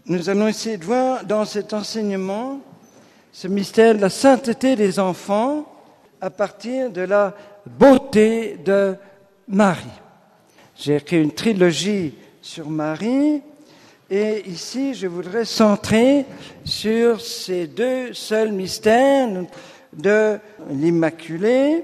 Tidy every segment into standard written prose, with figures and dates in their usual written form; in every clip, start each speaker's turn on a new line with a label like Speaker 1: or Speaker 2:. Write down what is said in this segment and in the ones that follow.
Speaker 1: Nous allons essayer de voir dans cet enseignement ce mystère de la sainteté des enfants à partir de la beauté de Marie. J'ai écrit une trilogie sur Marie et ici je voudrais centrer sur ces deux seuls mystères de l'Immaculée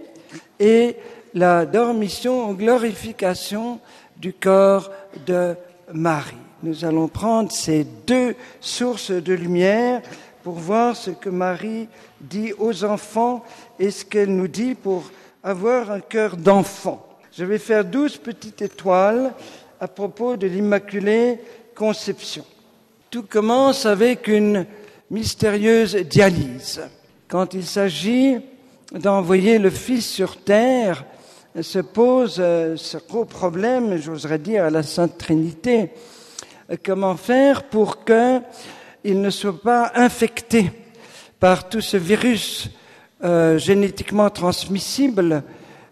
Speaker 1: et la dormition ou glorification du corps de Marie. Nous allons prendre ces deux sources de lumière pour voir ce que Marie dit aux enfants et ce qu'elle nous dit pour avoir un cœur d'enfant. Je vais faire 12 petites étoiles à propos de l'Immaculée Conception. Tout commence avec une mystérieuse dialyse. Quand il s'agit d'envoyer le Fils sur terre, se pose ce gros problème, j'oserais dire, à la Sainte Trinité. Comment faire pour qu'il ne soit pas infecté par tout ce virus génétiquement transmissible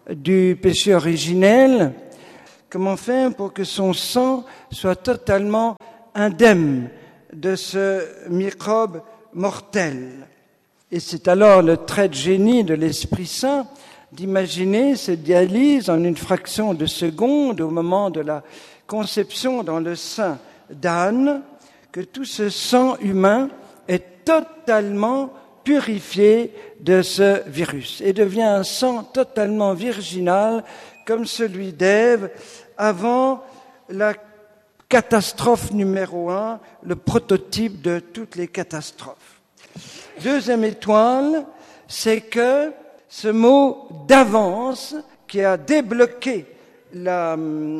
Speaker 1: du péché originel? Comment faire pour que son sang soit totalement indemne de ce microbe mortel? Et c'est alors le trait de génie de l'Esprit Saint d'imaginer cette dialyse en une fraction de seconde au moment de la conception dans le sein d'Anne, que tout ce sang humain est totalement purifié de ce virus et devient un sang totalement virginal comme celui d'Ève avant la catastrophe numéro 1, le prototype de toutes les catastrophes. Deuxième étoile, c'est que ce mot d'avance qui a débloqué la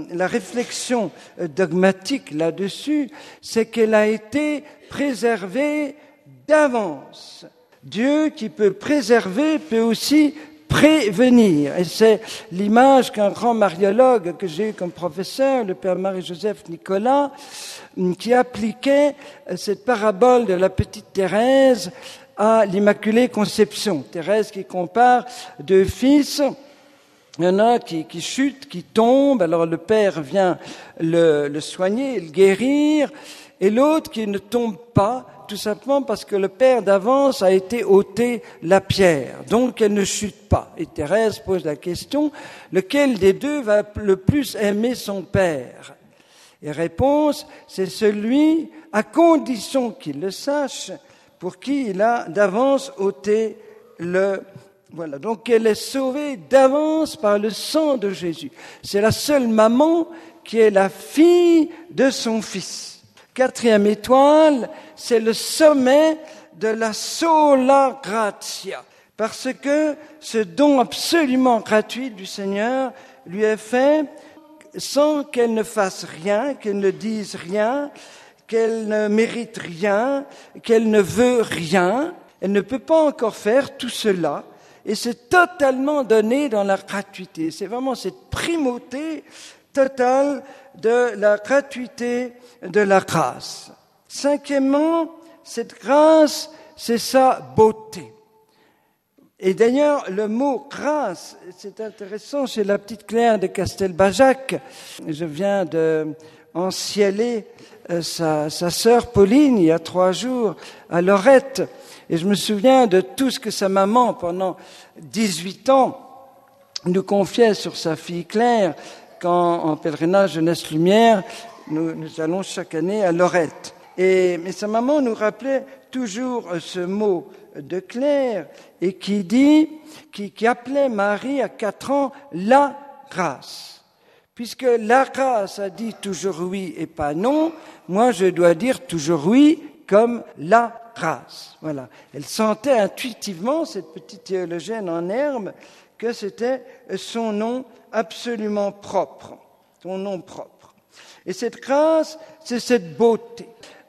Speaker 1: réflexion dogmatique là-dessus, c'est qu'elle a été préservée d'avance. Dieu qui peut préserver peut aussi prévenir. Et c'est l'image qu'un grand mariologue que j'ai eu comme professeur, le père Marie-Joseph Nicolas, qui appliquait cette parabole de la petite Thérèse à l'Immaculée Conception. Thérèse qui compare deux fils. Il y en a qui chute, qui tombe, alors le père vient le soigner, le guérir, et l'autre qui ne tombe pas, tout simplement parce que le père d'avance a été ôté la pierre, donc elle ne chute pas. Et Thérèse pose la question, lequel des deux va le plus aimer son père? Et réponse, c'est celui, à condition qu'il le sache, pour qui il a d'avance ôté le... Voilà, donc elle est sauvée d'avance par le sang de Jésus. C'est la seule maman qui est la fille de son fils. Quatrième étoile, c'est le sommet de la sola gratia, parce que ce don absolument gratuit du Seigneur lui est fait sans qu'elle ne fasse rien, qu'elle ne dise rien, qu'elle ne mérite rien, qu'elle ne veut rien. Elle ne peut pas encore faire tout cela. Et c'est totalement donné dans la gratuité. C'est vraiment cette primauté totale de la gratuité de la grâce. Cinquièmement, cette grâce, c'est sa beauté. Et d'ailleurs, le mot grâce, c'est intéressant, chez la petite Claire de Castelbajac. Je viens d'encieler sa sœur Pauline il y a 3 jours à Lorette. Et je me souviens de tout ce que sa maman, pendant 18 ans, nous confiait sur sa fille Claire, quand, en pèlerinage Jeunesse Lumière, nous allons chaque année à Lorette. Mais sa maman nous rappelait toujours ce mot de Claire, et qui appelait Marie à 4 ans la grâce. Puisque la grâce a dit toujours oui et pas non, moi je dois dire toujours oui comme la grâce. Voilà. Elle sentait intuitivement, cette petite théologienne en herbe, que c'était son nom absolument propre. Son nom propre. Et cette grâce, c'est cette beauté.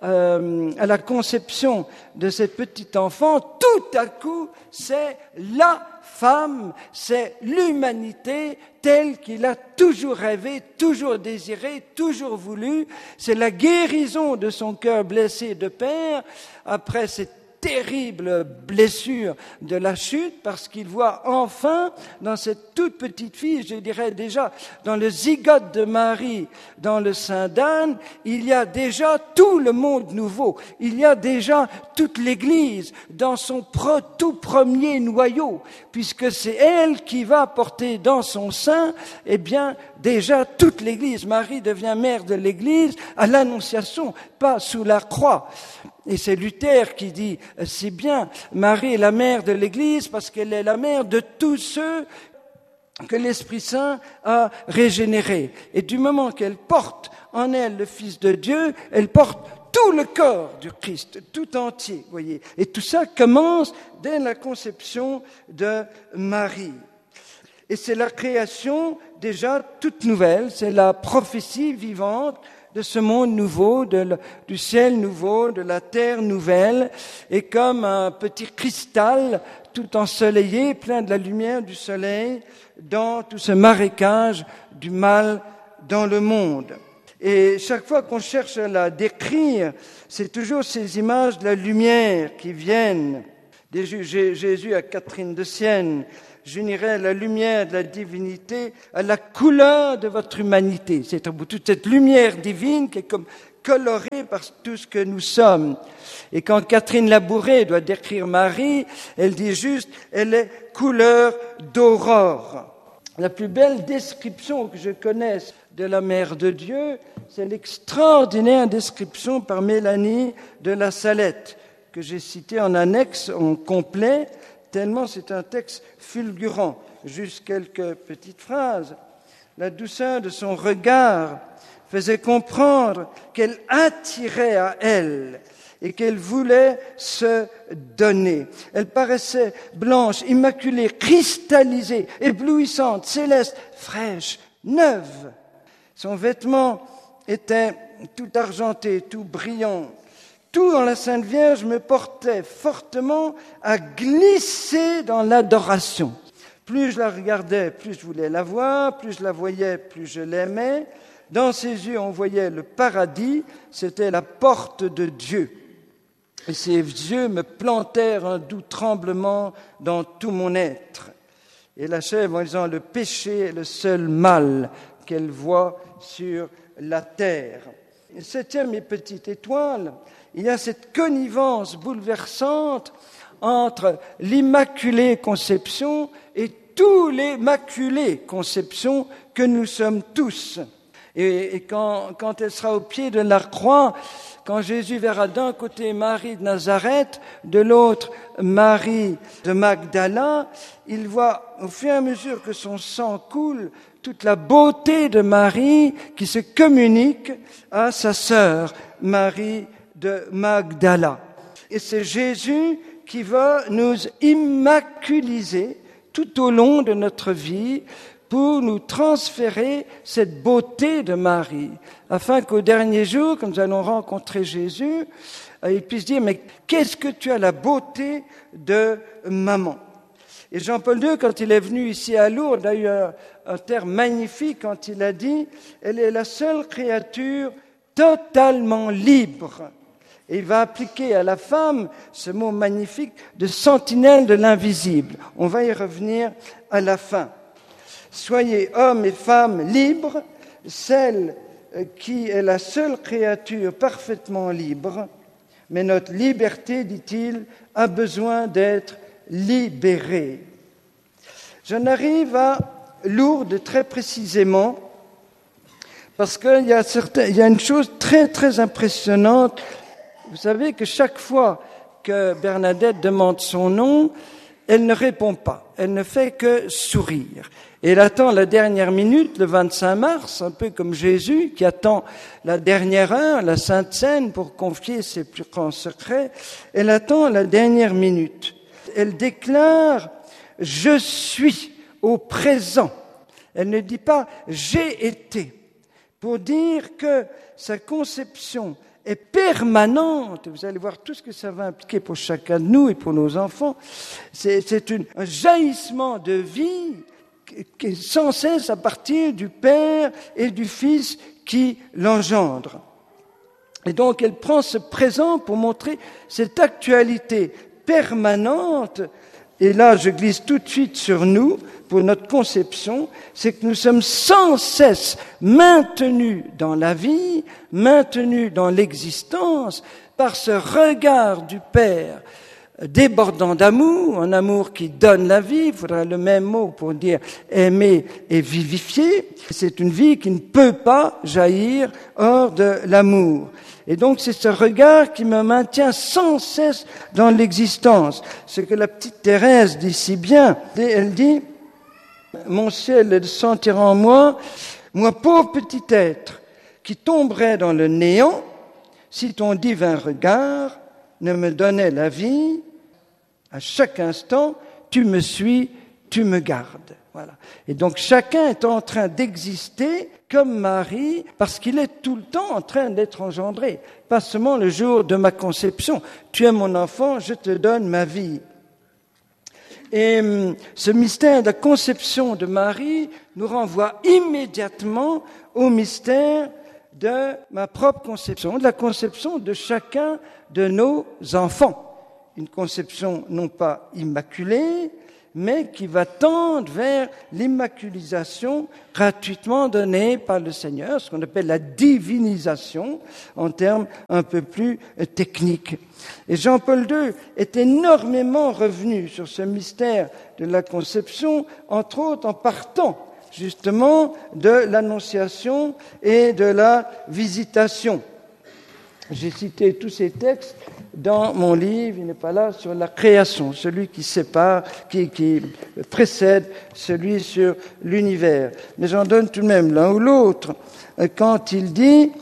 Speaker 1: À la conception de cette petite enfant, tout à coup, c'est la femme, c'est l'humanité telle qu'il a toujours rêvé, toujours désiré, toujours voulu. C'est la guérison de son cœur blessé de père après cette terrible blessure de la chute, parce qu'il voit enfin, dans cette toute petite fille, je dirais déjà, dans le zygote de Marie, dans le sein d'Anne, il y a déjà tout le monde nouveau, il y a déjà toute l'Église dans son tout premier noyau, puisque c'est elle qui va porter dans son sein, eh bien, déjà toute l'Église. Marie devient mère de l'Église à l'Annonciation, pas sous la croix. Et c'est Luther qui dit, c'est bien, Marie est la mère de l'Église parce qu'elle est la mère de tous ceux que l'Esprit Saint a régénérés. Et du moment qu'elle porte en elle le Fils de Dieu, elle porte tout le corps du Christ, tout entier, voyez. Et tout ça commence dès la conception de Marie. Et c'est la création déjà toute nouvelle, c'est la prophétie vivante de ce monde nouveau, du ciel nouveau, de la terre nouvelle, et comme un petit cristal tout ensoleillé, plein de la lumière du soleil, dans tout ce marécage du mal dans le monde. Et chaque fois qu'on cherche à la décrire, c'est toujours ces images de la lumière qui viennent. Jésus à Catherine de Sienne, j'unirai la lumière de la divinité à la couleur de votre humanité. C'est toute cette lumière divine qui est comme colorée par tout ce que nous sommes. Et quand Catherine Labouré doit décrire Marie, elle dit juste, elle est couleur d'aurore. La plus belle description que je connaisse de la Mère de Dieu, c'est l'extraordinaire description par Mélanie de la Salette, que j'ai citée en annexe, en complet, tellement c'est un texte fulgurant. Juste quelques petites phrases. La douceur de son regard faisait comprendre qu'elle attirait à elle et qu'elle voulait se donner. Elle paraissait blanche, immaculée, cristallisée, éblouissante, céleste, fraîche, neuve. Son vêtement était tout argenté, tout brillant. Tout dans la Sainte Vierge me portait fortement à glisser dans l'adoration. Plus je la regardais, plus je voulais la voir, plus je la voyais, plus je l'aimais. Dans ses yeux, on voyait le paradis, c'était la porte de Dieu. Et ses yeux me plantèrent un doux tremblement dans tout mon être. Et elle achève en disant, le péché est le seul mal qu'elle voit sur la terre. Et septième et petite étoile, il y a cette connivence bouleversante entre l'Immaculée Conception et tous les maculées conceptions que nous sommes tous. Et quand elle sera au pied de la croix, quand Jésus verra d'un côté Marie de Nazareth, de l'autre Marie de Magdala, il voit au fur et à mesure que son sang coule, toute la beauté de Marie qui se communique à sa sœur, Marie de Magdala. Et c'est Jésus qui va nous immaculiser tout au long de notre vie pour nous transférer cette beauté de Marie, afin qu'au dernier jour, quand nous allons rencontrer Jésus, il puisse dire, mais qu'est-ce que tu as la beauté de maman? Et Jean-Paul II, quand il est venu ici à Lourdes, a eu un terme magnifique quand il a dit, elle est la seule créature totalement libre. Et il va appliquer à la femme ce mot magnifique de sentinelle de l'invisible. On va y revenir à la fin. Soyez hommes et femmes libres, celle qui est la seule créature parfaitement libre, mais notre liberté, dit-il, a besoin d'être libérée. J'en arrive à Lourdes très précisément, parce qu'il y a une chose très très impressionnante. Vous savez que chaque fois que Bernadette demande son nom, elle ne répond pas, elle ne fait que sourire. Et elle attend la dernière minute, le 25 mars, un peu comme Jésus, qui attend la dernière heure, la Sainte Seine, pour confier ses plus grands secrets. Elle attend la dernière minute. Elle déclare « Je suis au présent ». Elle ne dit pas « j'ai été », pour dire que sa conception est permanente. Vous allez voir tout ce que ça va impliquer pour chacun de nous et pour nos enfants. C'est un jaillissement de vie qui est sans cesse à partir du Père et du Fils qui l'engendre. Et donc, elle prend ce présent pour montrer cette actualité permanente. Et là, je glisse tout de suite sur nous, pour notre conception, c'est que nous sommes sans cesse maintenus dans la vie, maintenus dans l'existence, par ce regard du Père débordant d'amour, un amour qui donne la vie. Il faudra le même mot pour dire aimer et vivifier. C'est une vie qui ne peut pas jaillir hors de l'amour. Et donc c'est ce regard qui me maintient sans cesse dans l'existence. Ce que la petite Thérèse dit si bien, elle dit « Mon ciel sentira en moi, moi pauvre petit être, qui tomberait dans le néant, si ton divin regard ne me donnait la vie, à chaque instant, tu me suis, tu me gardes. » Voilà. Et donc chacun est en train d'exister comme Marie, parce qu'il est tout le temps en train d'être engendré. Pas seulement le jour de ma conception. Tu es mon enfant, je te donne ma vie. Et ce mystère de la conception de Marie nous renvoie immédiatement au mystère de ma propre conception, de la conception de chacun de nos enfants. Une conception non pas immaculée, mais qui va tendre vers l'immaculisation gratuitement donnée par le Seigneur, ce qu'on appelle la divinisation, en termes un peu plus techniques. Et Jean-Paul II est énormément revenu sur ce mystère de la conception, entre autres en partant justement de l'Annonciation et de la Visitation. J'ai cité tous ces textes dans mon livre, il n'est pas là, sur la création, celui qui sépare, qui précède celui sur l'univers. Mais j'en donne tout de même l'un ou l'autre. Quand il dit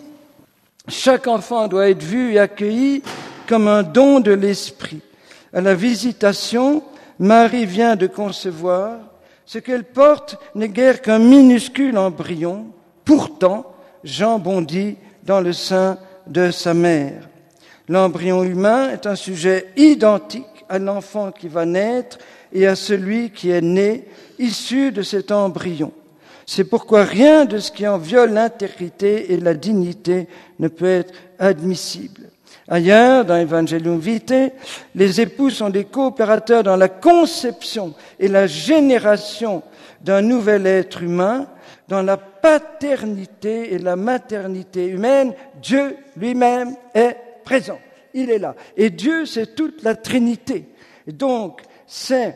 Speaker 1: « Chaque enfant doit être vu et accueilli comme un don de l'Esprit. À la Visitation, Marie vient de concevoir. Ce qu'elle porte n'est guère qu'un minuscule embryon. Pourtant, Jean bondit dans le sein de sa mère. L'embryon humain est un sujet identique à l'enfant qui va naître et à celui qui est né, issu de cet embryon. C'est pourquoi rien de ce qui en viole l'intégrité et la dignité ne peut être admissible. Ailleurs, dans Evangelium Vitae, les époux sont des coopérateurs dans la conception et la génération d'un nouvel être humain. Dans la paternité et la maternité humaine, Dieu lui-même est présent. Il est là. Et Dieu, c'est toute la Trinité. Et donc, c'est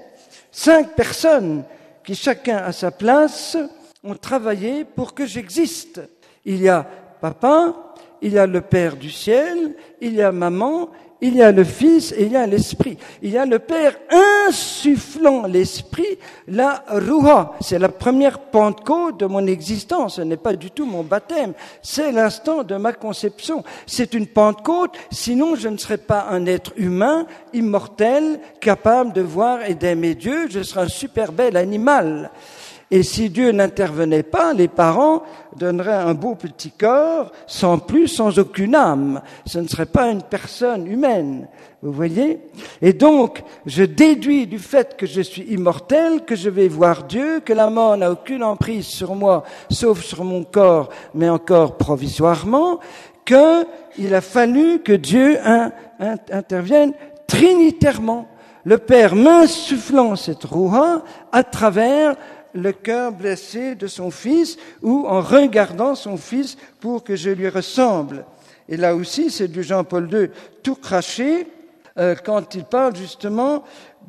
Speaker 1: 5 personnes qui, chacun à sa place, ont travaillé pour que j'existe. Il y a papa, il y a le Père du ciel, il y a maman, il y a le Fils et il y a l'Esprit. Il y a le Père insufflant l'Esprit, la Ruha. C'est la première Pentecôte de mon existence. Ce n'est pas du tout mon baptême. C'est l'instant de ma conception. C'est une Pentecôte, sinon je ne serais pas un être humain, immortel, capable de voir et d'aimer Dieu. Je serais un super bel animal. Et si Dieu n'intervenait pas, les parents donneraient un beau petit corps, sans plus, sans aucune âme. Ce ne serait pas une personne humaine, vous voyez ? Et donc, je déduis du fait que je suis immortel, que je vais voir Dieu, que la mort n'a aucune emprise sur moi, sauf sur mon corps, mais encore provisoirement, qu'il a fallu que Dieu intervienne trinitairement. Le Père m'insufflant cette rouha à travers le cœur blessé de son Fils ou en regardant son Fils pour que je lui ressemble. Et là aussi, c'est du Jean-Paul II tout craché quand il parle justement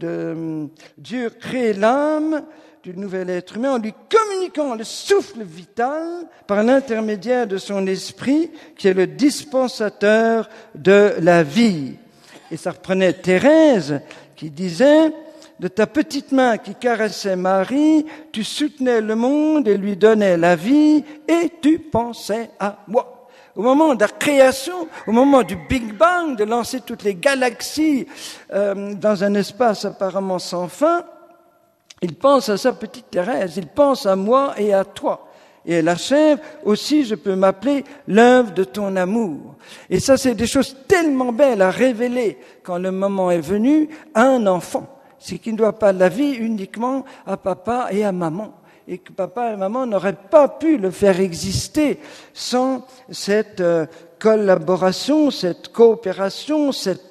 Speaker 1: de Dieu créer l'âme du nouvel être humain en lui communiquant le souffle vital par l'intermédiaire de son esprit qui est le dispensateur de la vie. Et ça reprenait Thérèse qui disait: de ta petite main qui caressait Marie, tu soutenais le monde et lui donnais la vie, et tu pensais à moi. Au moment de la création, au moment du Big Bang, de lancer toutes les galaxies dans un espace apparemment sans fin, il pense à sa petite Thérèse, il pense à moi et à toi. Et elle achève, aussi je peux m'appeler l'œuvre de ton amour. Et ça, c'est des choses tellement belles à révéler quand le moment est venu à un enfant. C'est qu'il ne doit pas la vie uniquement à papa et à maman. Et que papa et maman n'auraient pas pu le faire exister sans cette collaboration, cette coopération,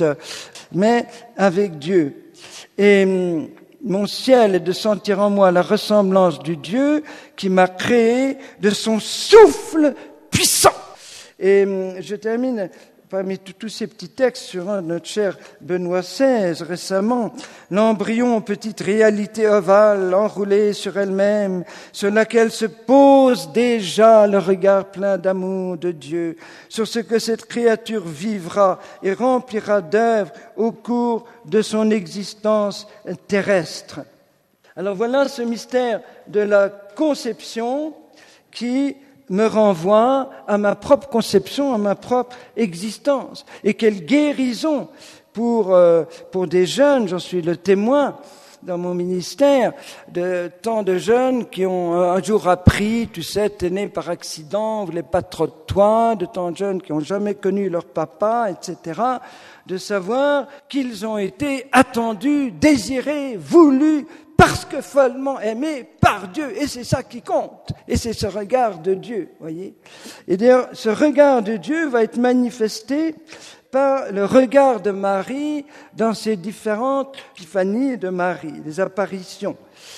Speaker 1: mais avec Dieu. Et mon ciel est de sentir en moi la ressemblance du Dieu qui m'a créé de son souffle puissant. Et je termine parmi tous ces petits textes sur notre cher Benoît XVI récemment. L'embryon, petite réalité ovale enroulée sur elle-même, sur laquelle se pose déjà le regard plein d'amour de Dieu, sur ce que cette créature vivra et remplira d'œuvres au cours de son existence terrestre. Alors voilà ce mystère de la conception qui me renvoie à ma propre conception, à ma propre existence. Et quelle guérison pour des jeunes, j'en suis le témoin dans mon ministère, de tant de jeunes qui ont un jour appris, tu sais, t'es né par accident, on voulait pas trop de toi, de tant de jeunes qui n'ont jamais connu leur papa, etc., de savoir qu'ils ont été attendus, désirés, voulus, parce que follement aimé par Dieu. Et c'est ça qui compte. Et c'est ce regard de Dieu, voyez. Et d'ailleurs, ce regard de Dieu va être manifesté par le regard de Marie dans ces différentes épiphanies de Marie, les apparitions.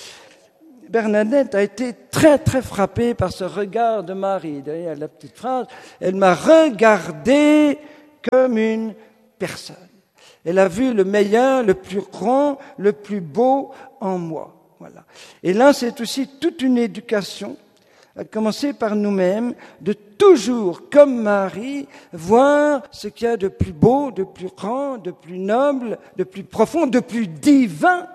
Speaker 1: Bernadette a été très, très frappée par ce regard de Marie. D'ailleurs, la petite phrase, elle m'a regardé comme une personne. Elle a vu le meilleur, le plus grand, le plus beau en moi. Voilà. Et là, c'est aussi toute une éducation, à commencer par nous-mêmes, de toujours, comme Marie, voir ce qu'il y a de plus beau, de plus grand, de plus noble, de plus profond, de plus divin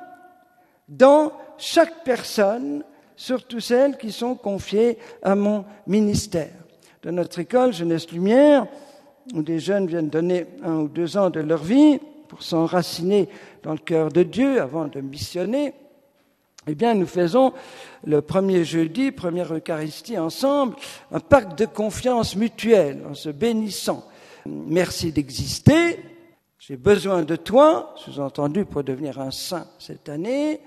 Speaker 1: dans chaque personne, surtout celles qui sont confiées à mon ministère. Dans notre école Jeunesse Lumière, où des jeunes viennent donner 1 ou 2 ans de leur vie pour s'enraciner dans le cœur de Dieu avant de missionner, eh bien, nous faisons le premier jeudi, première Eucharistie ensemble, un pacte de confiance mutuelle en se bénissant. Merci d'exister, j'ai besoin de toi, sous-entendu pour devenir un saint cette année,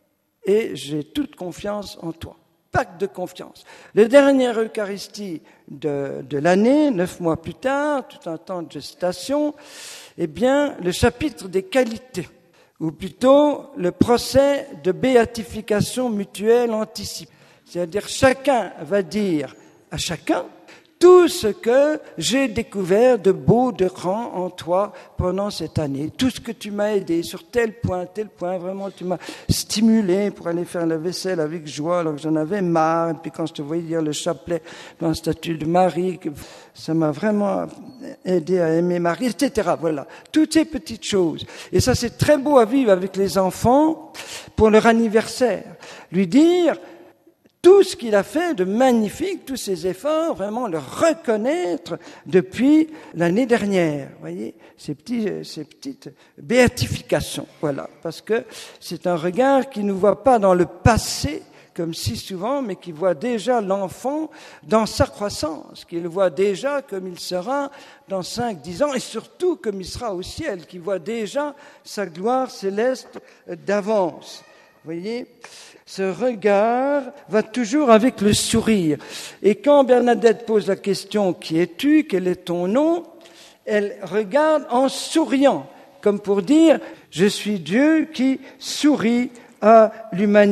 Speaker 1: et j'ai toute confiance en toi. Pacte de confiance. La dernière Eucharistie de l'année, 9 mois plus tard, tout un temps de gestation, eh bien, le chapitre des qualités, ou plutôt le procès de béatification mutuelle anticipée. C'est-à-dire chacun va dire à chacun tout ce que j'ai découvert de beau, de grand en toi pendant cette année. Tout ce que tu m'as aidé sur tel point, vraiment tu m'as stimulé pour aller faire la vaisselle avec joie alors que j'en avais marre. Et puis quand je te voyais dire le chapelet dans la statue de Marie, ça m'a vraiment aidé à aimer Marie, etc. Voilà, toutes ces petites choses. Et ça c'est très beau à vivre avec les enfants pour leur anniversaire. Lui dire tout ce qu'il a fait de magnifique, tous ses efforts, vraiment le reconnaître depuis l'année dernière. Vous voyez, ces petites béatifications. Voilà, parce que c'est un regard qui ne voit pas dans le passé, comme si souvent, mais qui voit déjà l'enfant dans sa croissance, qui le voit déjà comme il sera dans 5-10 ans, et surtout comme il sera au ciel, qui voit déjà sa gloire céleste d'avance. Vous voyez ? Ce regard va toujours avec le sourire. Et quand Bernadette pose la question « Qui es-tu ? Quel est ton nom ?», elle regarde en souriant, comme pour dire « Je suis Dieu qui sourit à l'humanité ».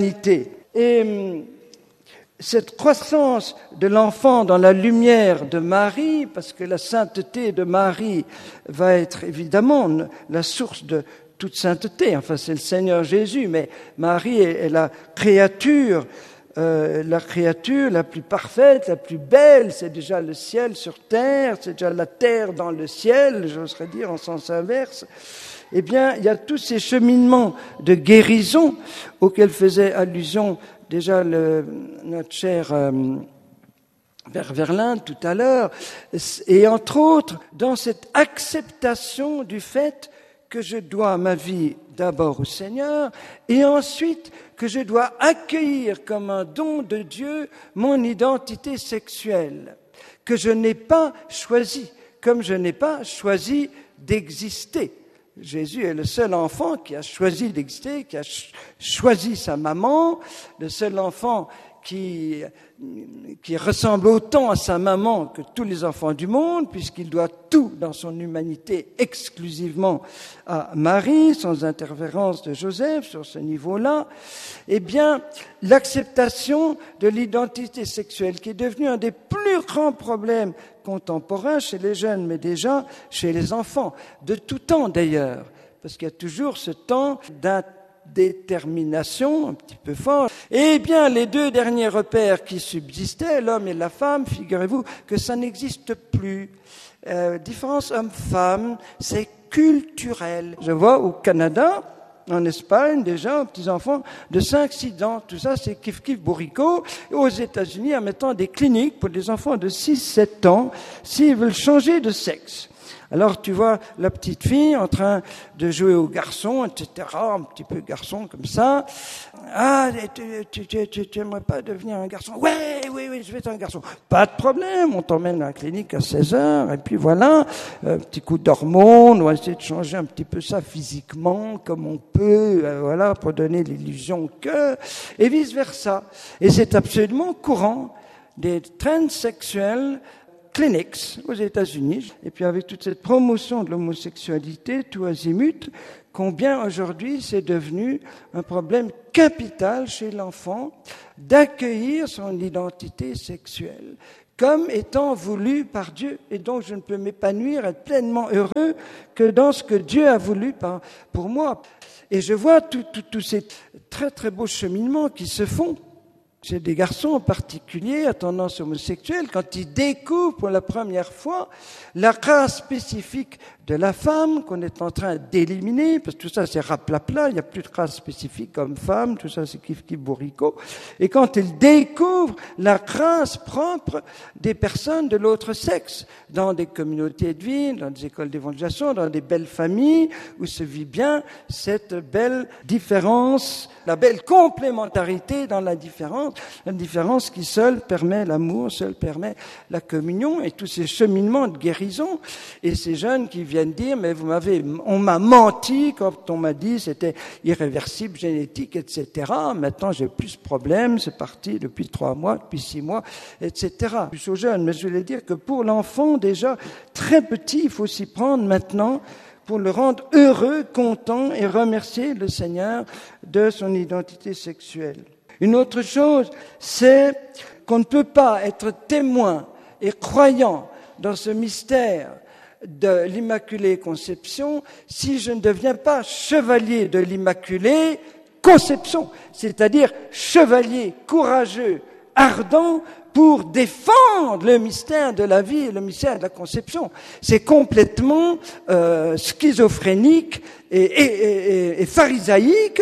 Speaker 1: Et cette croissance de l'enfant dans la lumière de Marie, parce que la sainteté de Marie va être évidemment la source de toute sainteté, enfin c'est le Seigneur Jésus, mais Marie est la créature la plus parfaite, la plus belle, c'est déjà le ciel sur terre, c'est déjà la terre dans le ciel, j'oserais dire en sens inverse. Eh bien, il y a tous ces cheminements de guérison auxquels faisait allusion déjà notre cher Verlin tout à l'heure, et entre autres dans cette acceptation du fait que je dois ma vie d'abord au Seigneur et ensuite que je dois accueillir comme un don de Dieu mon identité sexuelle, que je n'ai pas choisi, comme je n'ai pas choisi d'exister. Jésus est le seul enfant qui a choisi d'exister, qui a choisi sa maman, le seul enfant qui ressemble autant à sa maman que tous les enfants du monde, puisqu'il doit tout dans son humanité exclusivement à Marie, sans interférence de Joseph sur ce niveau-là, eh bien, l'acceptation de l'identité sexuelle, qui est devenue un des plus grands problèmes contemporains chez les jeunes, mais déjà chez les enfants, de tout temps d'ailleurs, parce qu'il y a toujours ce temps d'indétermination un petit peu fort. Eh bien, les deux derniers repères qui subsistaient, l'homme et la femme, figurez-vous que ça n'existe plus. Différence homme-femme, c'est culturel. Je vois au Canada, en Espagne, déjà, aux petits-enfants de 5-6 ans. Tout ça, c'est kiff-kiff bourricot. Et aux États-Unis, en mettant des cliniques pour des enfants de 6-7 ans, s'ils veulent changer de sexe. Alors, tu vois la petite fille en train de jouer au garçon, etc., un petit peu garçon comme ça. Ah, tu aimerais pas devenir un garçon? Oui, je vais être un garçon. Pas de problème, on t'emmène à la clinique à 16h, et puis voilà, un petit coup d'hormones, on va essayer de changer un petit peu ça physiquement, comme on peut, voilà, pour donner l'illusion que, et vice-versa. Et c'est absolument courant des transsexuels clinics aux États-Unis, et puis avec toute cette promotion de l'homosexualité, tout azimut, combien aujourd'hui c'est devenu un problème capital chez l'enfant d'accueillir son identité sexuelle comme étant voulu par Dieu, et donc je ne peux m'épanouir, être pleinement heureux que dans ce que Dieu a voulu pour moi. Et je vois tous ces très très beaux cheminements qui se font. Chez des garçons en particulier à tendance homosexuelle, quand ils découvrent pour la première fois la race spécifique de la femme qu'on est en train d'éliminer, parce que tout ça c'est raplapla, il n'y a plus de race spécifique homme-femme, tout ça c'est kiff-kiff bourricot. Et quand ils découvrent la race propre des personnes de l'autre sexe, dans des communautés de vie, dans des écoles d'évangélisation, dans des belles familles, où se vit bien cette belle différence, la belle complémentarité dans la différence qui seule permet l'amour, seule permet la communion, et tous ces cheminements de guérison. Et ces jeunes qui viennent dire, mais on m'a menti quand on m'a dit c'était irréversible, génétique, etc. Maintenant j'ai plus de problèmes, c'est parti depuis 3 mois, depuis 6 mois, etc. Plus aux jeunes, mais je voulais dire que pour l'enfant déjà très petit, il faut s'y prendre maintenant pour le rendre heureux, content et remercier le Seigneur de son identité sexuelle. Une autre chose, c'est qu'on ne peut pas être témoin et croyant dans ce mystère de l'Immaculée Conception si je ne deviens pas chevalier de l'Immaculée Conception, c'est-à-dire chevalier courageux, ardent, pour défendre le mystère de la vie et le mystère de la conception. C'est complètement schizophrénique et pharisaïque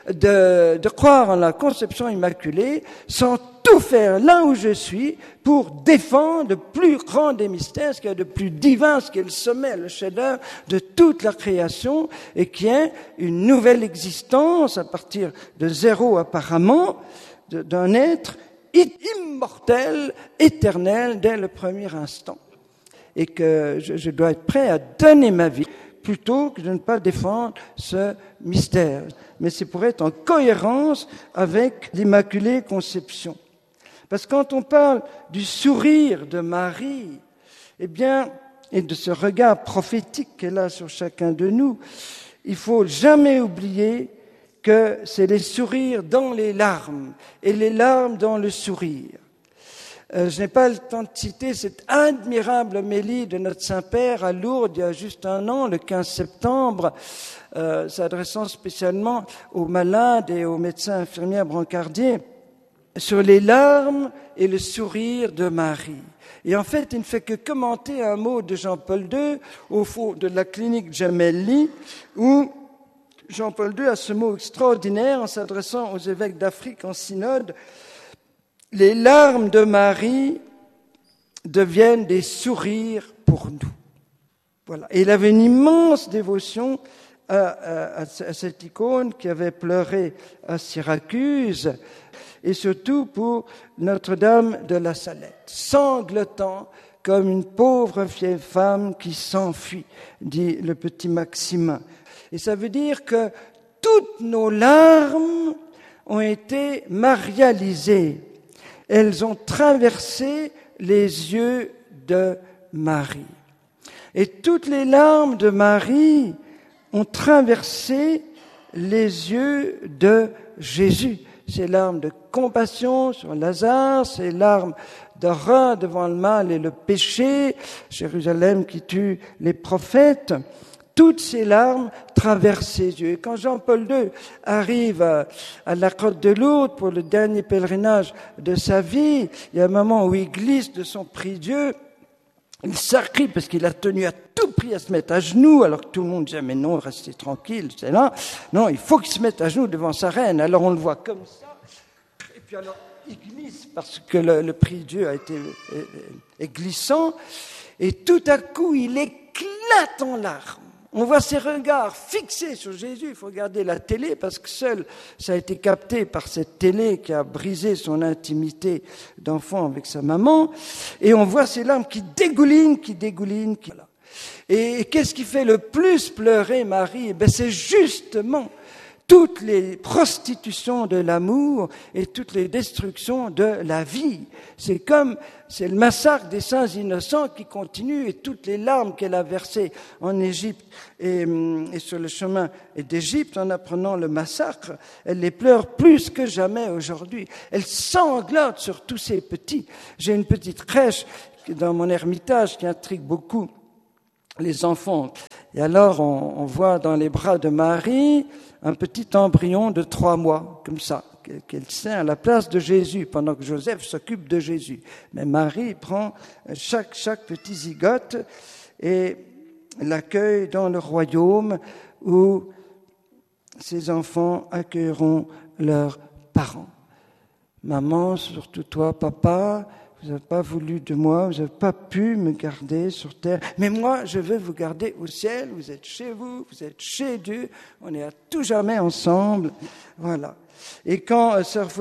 Speaker 1: de croire en la conception immaculée sans tout faire là où je suis pour défendre le plus grand des mystères, ce qu'il y a de plus divin, ce qui est le sommet, le chef-d'œuvre de toute la création, et qui est une nouvelle existence à partir de zéro apparemment, d'un être immortel, éternel, dès le premier instant. Et que je dois être prêt à donner ma vie plutôt que de ne pas défendre ce mystère. Mais c'est pour être en cohérence avec l'Immaculée Conception. Parce que quand on parle du sourire de Marie, eh bien, et de ce regard prophétique qu'elle a sur chacun de nous, il faut jamais oublier que c'est les sourires dans les larmes et les larmes dans le sourire. Je n'ai pas le temps de citer cette admirable homélie de notre Saint-Père à Lourdes il y a juste 1 an, le 15 septembre, s'adressant spécialement aux malades et aux médecins infirmières brancardiers, sur les larmes et le sourire de Marie. Et en fait, il ne fait que commenter un mot de Jean-Paul II au fond de la clinique Gemelli, où Jean-Paul II a ce mot extraordinaire en s'adressant aux évêques d'Afrique en synode. Les larmes de Marie deviennent des sourires pour nous. Voilà. Et il avait une immense dévotion à cette icône qui avait pleuré à Syracuse, et surtout pour Notre-Dame de la Salette, sanglotant comme une pauvre vieille femme qui s'enfuit, dit le petit Maximin. Et ça veut dire que toutes nos larmes ont été marialisées. elles ont traversé les yeux de Marie. Et toutes les larmes de Marie ont traversé les yeux de Jésus. Ces larmes de compassion sur Lazare, ces larmes d'horreur devant le mal et le péché, Jérusalem qui tue les prophètes, toutes ces larmes traversent ses yeux. Et quand Jean-Paul II arrive à la Côte de Lourdes pour le dernier pèlerinage de sa vie, il y a un moment où il glisse de son prie-Dieu, il s'accrie parce qu'il a tenu à tout prix à se mettre à genoux, alors que tout le monde disait « mais non, restez tranquille, c'est là ». Non, il faut qu'il se mette à genoux devant sa reine. Alors on le voit comme ça, et puis alors il glisse parce que le prie-Dieu est glissant, et tout à coup il éclate en larmes. On voit ses regards fixés sur Jésus. Il faut regarder la télé parce que seul ça a été capté par cette télé qui a brisé son intimité d'enfant avec sa maman. Et on voit ces larmes qui dégoulinent. Voilà. Et qu'est-ce qui fait le plus pleurer Marie ? C'est justement toutes les prostitutions de l'amour et toutes les destructions de la vie. C'est le massacre des saints innocents qui continue, et toutes les larmes qu'elle a versées en Égypte et sur le chemin d'Égypte en apprenant le massacre, elle les pleure plus que jamais aujourd'hui. Elle sanglote sur tous ces petits. J'ai une petite crèche dans mon ermitage qui intrigue beaucoup les enfants. Et alors on voit dans les bras de Marie un petit embryon de 3 mois, comme ça, qu'elle tient à la place de Jésus, pendant que Joseph s'occupe de Jésus. Mais Marie prend chaque petit zygote et l'accueille dans le royaume où ses enfants accueilleront leurs parents. Maman, surtout toi, papa, vous n'avez pas voulu de moi, vous n'avez pas pu me garder sur terre. Mais moi, je veux vous garder au ciel. Vous êtes chez vous êtes chez Dieu. On est à tout jamais ensemble. Voilà. Et quand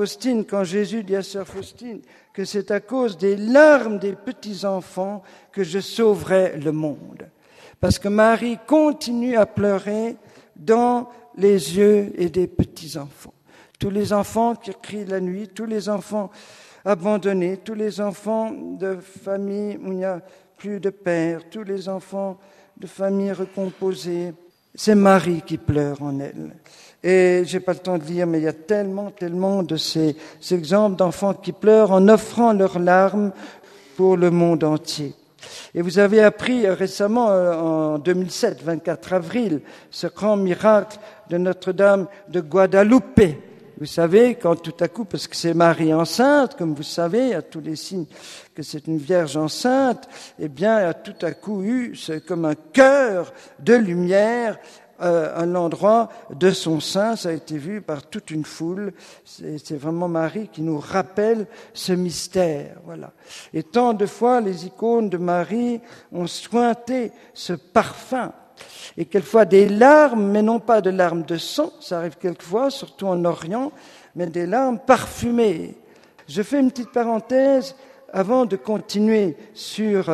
Speaker 1: Jésus dit à sœur Faustine que c'est à cause des larmes des petits-enfants que je sauverai le monde. Parce que Marie continue à pleurer dans les yeux et des petits-enfants. Tous les enfants qui crient la nuit, tous les enfants abandonnés, tous les enfants de familles où il n'y a plus de père, tous les enfants de familles recomposées. C'est Marie qui pleure en elle. Et j'ai pas le temps de lire, mais il y a tellement de ces exemples d'enfants qui pleurent en offrant leurs larmes pour le monde entier. Et vous avez appris récemment, en 2007, 24 avril, ce grand miracle de Notre-Dame de Guadalupe. Vous savez, quand tout à coup, parce que c'est Marie enceinte, comme vous savez, il y a tous les signes que c'est une vierge enceinte, eh bien, il y a tout à coup c'est comme un cœur de lumière à l'endroit de son sein. Ça a été vu par toute une foule. C'est vraiment Marie qui nous rappelle ce mystère. Voilà. Et tant de fois, les icônes de Marie ont sointé ce parfum. Et quelquefois des larmes, mais non pas de larmes de sang, ça arrive quelquefois, surtout en Orient, mais des larmes parfumées. Je fais une petite parenthèse avant de continuer sur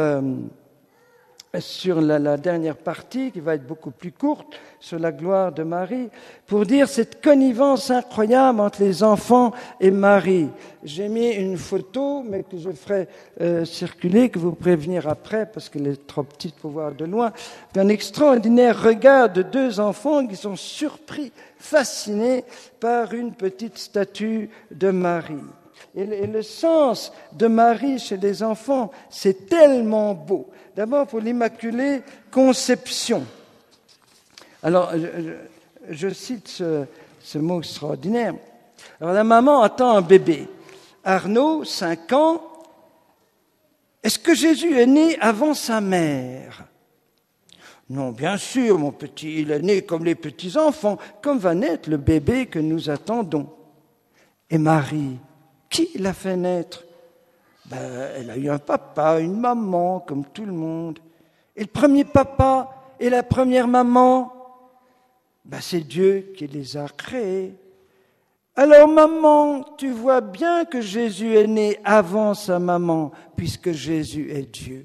Speaker 1: la dernière partie, qui va être beaucoup plus courte, sur la gloire de Marie, pour dire cette connivence incroyable entre les enfants et Marie. J'ai mis une photo, mais que je ferai circuler, que vous pourrez venir après, parce qu'elle est trop petite pour voir de loin, d'un extraordinaire regard de 2 enfants qui sont surpris, fascinés par une petite statue de Marie. Et le sens de Marie chez les enfants, c'est tellement beau. D'abord pour l'Immaculée Conception. Alors, je cite ce mot extraordinaire. Alors, la maman attend un bébé. Arnaud, 5 ans. Est-ce que Jésus est né avant sa mère ? Non, bien sûr, mon petit, il est né comme les petits-enfants, comme va naître le bébé que nous attendons. Et Marie, qui l'a fait naître ? Elle a eu un papa, une maman, comme tout le monde. Et le premier papa et la première maman, c'est Dieu qui les a créés. Alors maman, tu vois bien que Jésus est né avant sa maman, puisque Jésus est Dieu.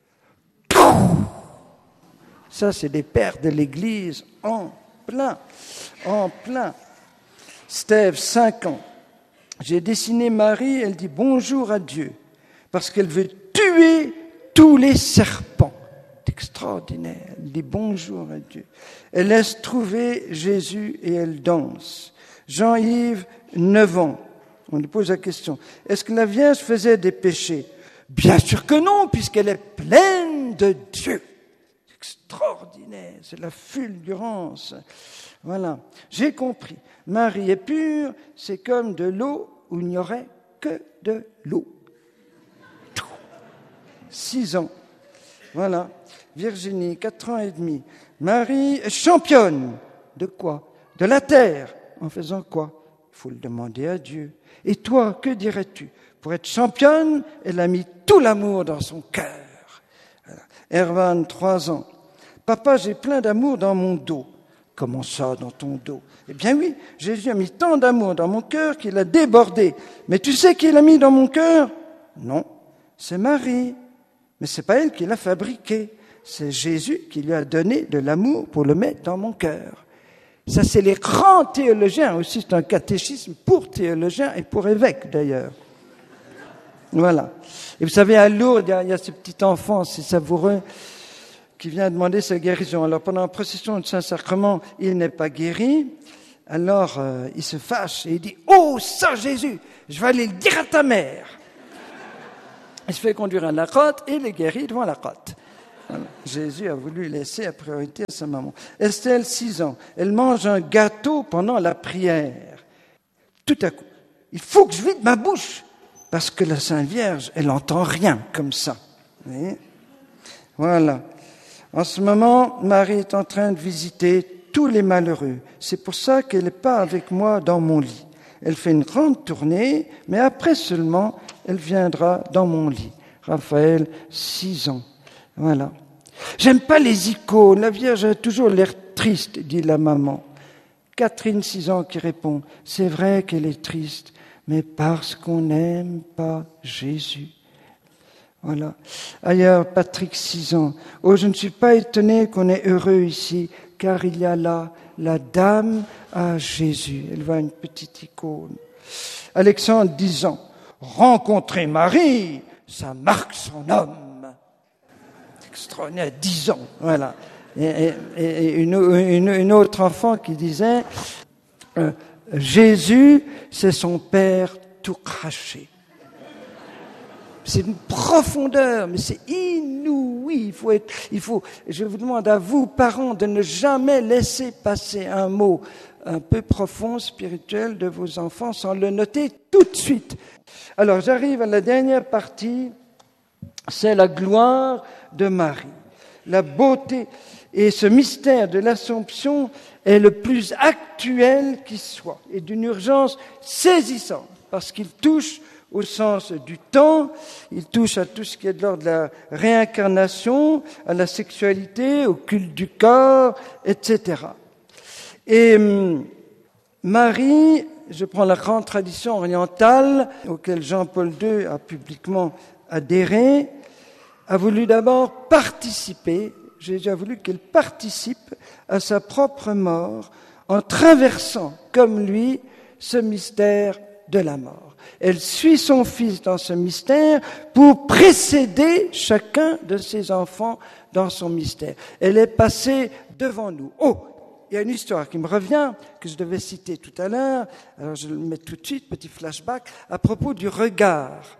Speaker 1: Ça, c'est les pères de l'Église en plein. Steve, 5 ans. J'ai dessiné Marie, elle dit bonjour à Dieu, parce qu'elle veut tuer tous les serpents. C'est extraordinaire. Elle dit bonjour à Dieu. Elle laisse trouver Jésus et elle danse. Jean-Yves, 9 ans. On lui pose la question, est-ce que la Vierge faisait des péchés? Bien sûr que non, puisqu'elle est pleine de Dieu. Extraordinaire, c'est la fulgurance. Voilà, j'ai compris. Marie est pure, c'est comme de l'eau où il n'y aurait que de l'eau. 6 ans. Voilà. Virginie, 4 ans et demi. Marie est championne. De quoi? De la terre. En faisant quoi? Il faut le demander à Dieu. Et toi, que dirais-tu? Pour être championne, elle a mis tout l'amour dans son cœur. Voilà. Erwan, 3 ans. Papa, j'ai plein d'amour dans mon dos. Comment ça, dans ton dos? Eh bien oui, Jésus a mis tant d'amour dans mon cœur qu'il a débordé. Mais tu sais qui l'a mis dans mon cœur? Non, c'est Marie. Mais c'est pas elle qui l'a fabriqué. C'est Jésus qui lui a donné de l'amour pour le mettre dans mon cœur. Ça, c'est les grands théologiens aussi. C'est un catéchisme pour théologiens et pour évêques, d'ailleurs. Voilà. Et vous savez, à Lourdes, il y a ce petit enfant, c'est savoureux, qui vient demander sa guérison. Alors, pendant la procession du Saint-Sacrement, il n'est pas guéri. Alors, il se fâche et il dit « Oh, Saint Jésus, je vais aller le dire à ta mère !» Il se fait conduire à la grotte et il est guéri devant la grotte. Voilà. Jésus a voulu laisser la priorité à sa maman. Estelle, 6 ans. Elle mange un gâteau pendant la prière. Tout à coup, il faut que je vide ma bouche parce que la Sainte Vierge, elle n'entend rien comme ça. Vous voyez ? Voilà. En ce moment, Marie est en train de visiter tous les malheureux. C'est pour ça qu'elle n'est pas avec moi dans mon lit. Elle fait une grande tournée, mais après seulement, elle viendra dans mon lit. Raphaël, 6 ans. Voilà. J'aime pas les icônes. La Vierge a toujours l'air triste, dit la maman. Catherine, 6 ans, qui répond, c'est vrai qu'elle est triste, mais parce qu'on n'aime pas Jésus. Voilà. Ailleurs, Patrick, 6 ans. Oh, je ne suis pas étonné qu'on est heureux ici, car il y a là la Dame à Jésus. Elle voit une petite icône. Alexandre, 10 ans. Rencontrer Marie, ça marque son homme. C'est extraordinaire, 10 ans. Voilà. Et une autre enfant qui disait, Jésus, c'est son père tout craché. C'est une profondeur, mais c'est inouï. Je vous demande à vous, parents, de ne jamais laisser passer un mot un peu profond, spirituel de vos enfants sans le noter tout de suite. Alors, j'arrive à la dernière partie, c'est la gloire de Marie, la beauté. Et ce mystère de l'Assomption est le plus actuel qui soit, et d'une urgence saisissante, parce qu'il touche au sens du temps, il touche à tout ce qui est de l'ordre de la réincarnation, à la sexualité, au culte du corps, etc. Et Marie, je prends la grande tradition orientale, auquel Jean-Paul II a publiquement adhéré, a voulu d'abord participer, Jésus a voulu qu'elle participe à sa propre mort en traversant, comme lui, ce mystère de la mort. Elle suit son fils dans ce mystère pour précéder chacun de ses enfants dans son mystère. Elle est passée devant nous. Oh, il y a une histoire qui me revient, que je devais citer tout à l'heure, alors je le mets tout de suite, petit flashback, à propos du regard.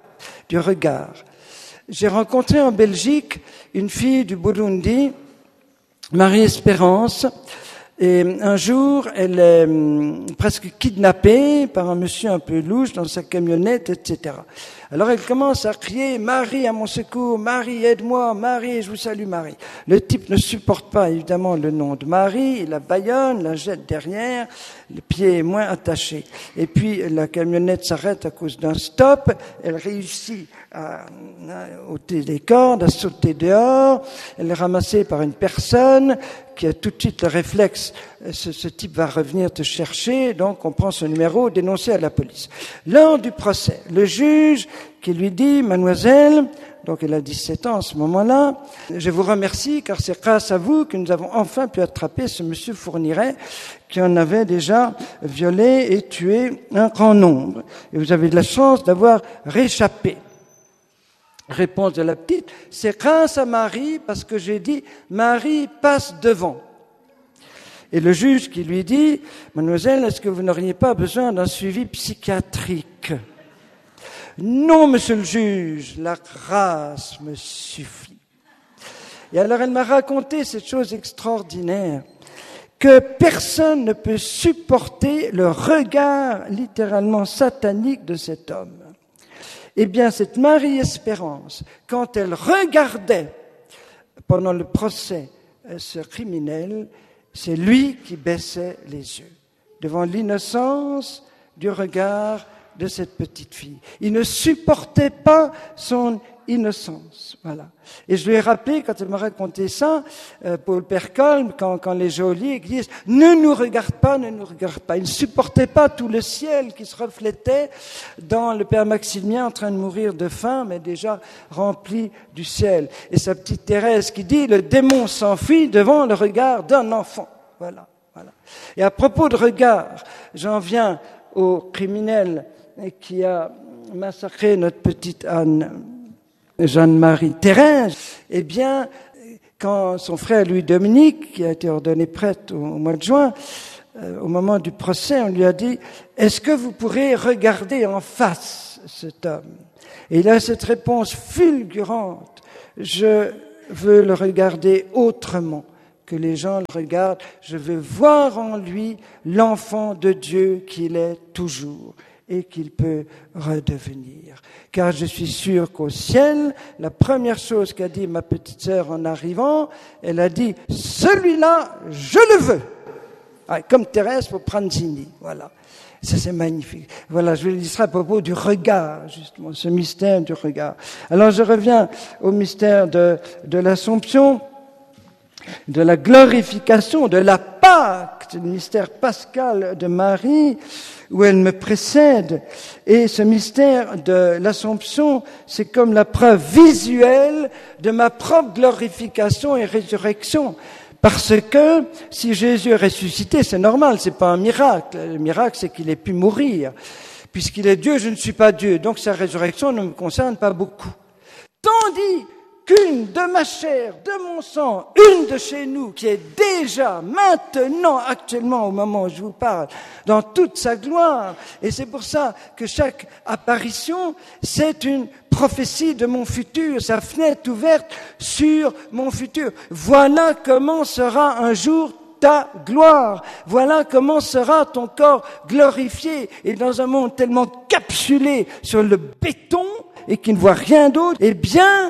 Speaker 1: J'ai rencontré en Belgique une fille du Burundi, Marie-Espérance, et un jour, elle est presque kidnappée par un monsieur un peu louche dans sa camionnette, etc. Alors elle commence à crier « Marie, à mon secours, Marie, aide-moi, Marie, je vous salue, Marie ». Le type ne supporte pas évidemment le nom de Marie, il la bâillonne, la jette derrière, le pied est moins attaché. Et puis la camionnette s'arrête à cause d'un stop, elle réussit à ôter les cordes, à sauter dehors, elle est ramassée par une personne qui a tout de suite le réflexe, ce type va revenir te chercher, donc on prend son numéro, dénoncé à la police. Lors du procès, le juge qui lui dit, mademoiselle, donc elle a 17 ans à ce moment-là. Je vous remercie car c'est grâce à vous que nous avons enfin pu attraper ce monsieur Fourniret qui en avait déjà violé et tué un grand nombre. Et vous avez de la chance d'avoir réchappé. Réponse de la petite, c'est grâce à Marie parce que j'ai dit Marie passe devant. Et le juge qui lui dit, mademoiselle, est-ce que vous n'auriez pas besoin d'un suivi psychiatrique? Non, monsieur le juge, la grâce me suffit. Et alors elle m'a raconté cette chose extraordinaire, que personne ne peut supporter le regard littéralement satanique de cet homme. Eh bien, cette Marie-Espérance, quand elle regardait pendant le procès ce criminel, c'est lui qui baissait les yeux devant l'innocence du regard de cette petite fille. Il ne supportait pas son innocence. Voilà. Et je lui ai rappelé, quand elle m'a raconté ça, Paul Percolme, quand les geôliers disent « Ne nous regarde pas, ne nous regarde pas ». Il ne supportait pas tout le ciel qui se reflétait dans le père Maximilien en train de mourir de faim, mais déjà rempli du ciel. Et sa petite Thérèse qui dit « Le démon s'enfuit devant le regard d'un enfant ». Voilà, voilà. Et à propos de regard, j'en viens au criminel qui a massacré notre petite Anne, Jeanne-Marie Thérèse. Eh bien, quand son frère Louis-Dominique, qui a été ordonné prêtre au mois de juin, au moment du procès, on lui a dit « Est-ce que vous pourrez regarder en face cet homme ?» Et il a cette réponse fulgurante « Je veux le regarder autrement que les gens le regardent. Je veux voir en lui l'enfant de Dieu qu'il est toujours et qu'il peut redevenir. Car je suis sûr qu'au ciel, la première chose qu'a dit ma petite sœur en arrivant, elle a dit « Celui-là, je le veux !» Comme Thérèse pour Pranzini, voilà. Ça, c'est magnifique. Voilà, je vais dire ça à propos du regard, justement, ce mystère du regard. Alors, je reviens au mystère de l'Assomption, de la glorification, de la Pâque, le mystère pascal de Marie, où elle me précède. Et ce mystère de l'Assomption, c'est comme la preuve visuelle de ma propre glorification et résurrection. Parce que si Jésus est ressuscité, c'est normal, c'est pas un miracle. Le miracle, c'est qu'il ait pu mourir. Puisqu'il est Dieu, je ne suis pas Dieu. Donc sa résurrection ne me concerne pas beaucoup. Tandis qu'une de ma chair, de mon sang, une de chez nous, qui est déjà, maintenant, actuellement, au moment où je vous parle, dans toute sa gloire. Et c'est pour ça que chaque apparition, c'est une prophétie de mon futur, sa fenêtre ouverte sur mon futur. Voilà comment sera un jour ta gloire. Voilà comment sera ton corps glorifié. Et dans un monde tellement capsulé sur le béton et qui ne voit rien d'autre, eh bien,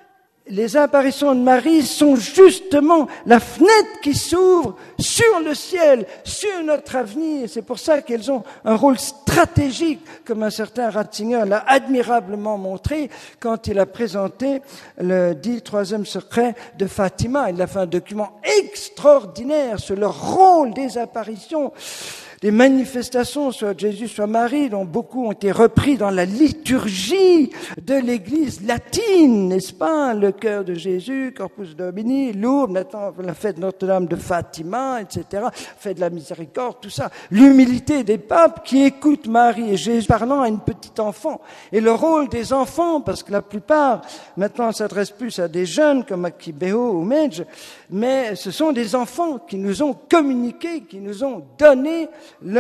Speaker 1: les apparitions de Marie sont justement la fenêtre qui s'ouvre sur le ciel, sur notre avenir. C'est pour ça qu'elles ont un rôle stratégique, comme un certain Ratzinger l'a admirablement montré quand il a présenté le dit troisième secret de Fatima. Il a fait un document extraordinaire sur le rôle des apparitions, des manifestations, soit Jésus, soit Marie, dont beaucoup ont été repris dans la liturgie de l'Église latine, n'est-ce pas? Le cœur de Jésus, Corpus Domini, Lourdes, la fête de Notre-Dame de Fatima, etc., fête de la miséricorde, tout ça. L'humilité des papes qui écoutent Marie et Jésus parlant à une petite enfant. Et le rôle des enfants, parce que la plupart, maintenant, s'adressent plus à des jeunes comme Akibeo ou Medj, mais ce sont des enfants qui nous ont communiqué, qui nous ont donné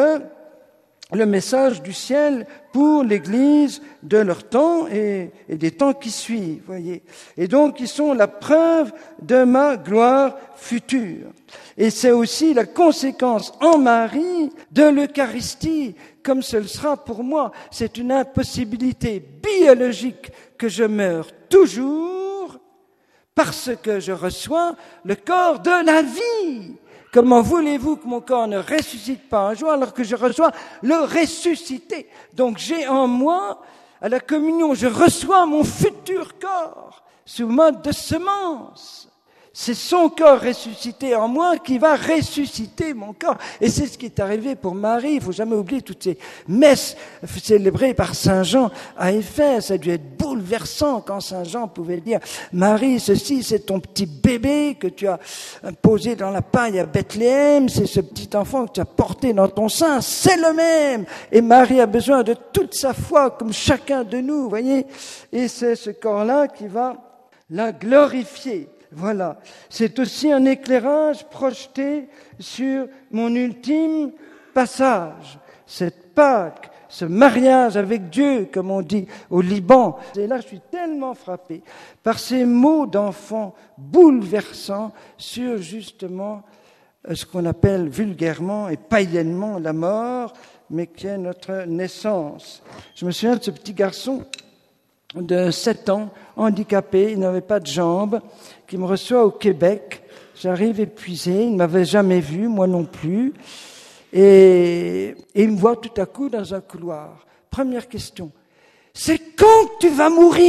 Speaker 1: le message du ciel pour l'Église de leur temps et des temps qui suivent, voyez. Et donc, ils sont la preuve de ma gloire future. Et c'est aussi la conséquence en Marie de l'Eucharistie, comme ce le sera pour moi. C'est une impossibilité biologique que je meurs toujours parce que je reçois le corps de la vie. Comment voulez-vous que mon corps ne ressuscite pas un jour alors que je reçois le ressuscité? Donc j'ai en moi, à la communion, je reçois mon futur corps sous mode de semence. C'est son corps ressuscité en moi qui va ressusciter mon corps. Et c'est ce qui est arrivé pour Marie. Il faut jamais oublier toutes ces messes célébrées par Saint Jean à Éphèse. Ça a dû être bouleversant quand Saint Jean pouvait dire « Marie, ceci c'est ton petit bébé que tu as posé dans la paille à Bethléem. C'est ce petit enfant que tu as porté dans ton sein. C'est le même !» Et Marie a besoin de toute sa foi comme chacun de nous, vous voyez. Et c'est ce corps-là qui va la glorifier. Voilà, c'est aussi un éclairage projeté sur mon ultime passage, cette Pâques, ce mariage avec Dieu, comme on dit au Liban. Et là, je suis tellement frappé par ces mots d'enfant bouleversants sur justement ce qu'on appelle vulgairement et païennement la mort, mais qui est notre naissance. Je me souviens de ce petit garçon de 7 ans, handicapé, il n'avait pas de jambes, qui me reçoit au Québec. J'arrive épuisé, il ne m'avait jamais vu, moi non plus. Et il me voit tout à coup dans un couloir. Première question, c'est quand que tu vas mourir?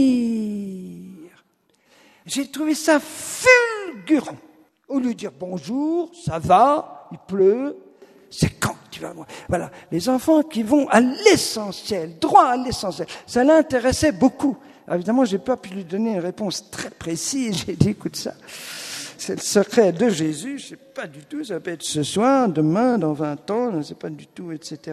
Speaker 1: J'ai trouvé ça fulgurant. Au lieu de dire bonjour, ça va, il pleut, c'est quand tu vas mourir. Voilà, les enfants qui vont à l'essentiel, droit à l'essentiel. Ça l'intéressait beaucoup. Alors, évidemment, j'ai pas pu lui donner une réponse très précise. J'ai dit, écoute ça, c'est le secret de Jésus, je sais pas du tout, ça peut être ce soir, demain, dans 20 ans, je ne sais pas du tout, etc.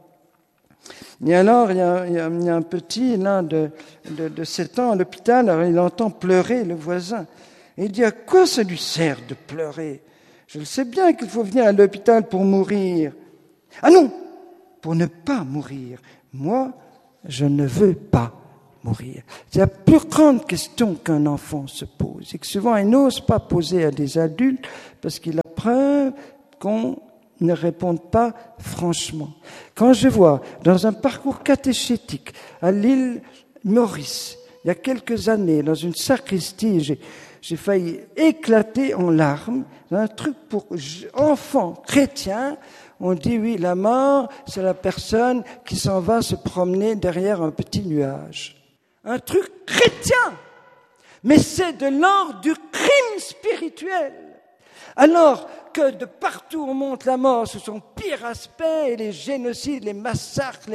Speaker 1: Et alors, il y a un petit, là, de 7 ans à l'hôpital, alors il entend pleurer le voisin. Et il dit, à quoi ça lui sert de pleurer? Je le sais bien qu'il faut venir à l'hôpital pour mourir. Ah non, pour ne pas mourir. Moi, je ne veux pas mourir. C'est la plus grande question qu'un enfant se pose. Et que souvent, il n'ose pas poser à des adultes parce qu'il a preuve qu'on ne répond pas franchement. Quand je vois dans un parcours catéchétique à l'île Maurice, il y a quelques années, dans une sacristie, j'ai failli éclater en larmes. Un truc pour enfants chrétiens. On dit oui, la mort, c'est la personne qui s'en va se promener derrière un petit nuage. Un truc chrétien. Mais c'est de l'ordre du crime spirituel. Alors que de partout on montre la mort sous son pire aspect, les génocides, les massacres,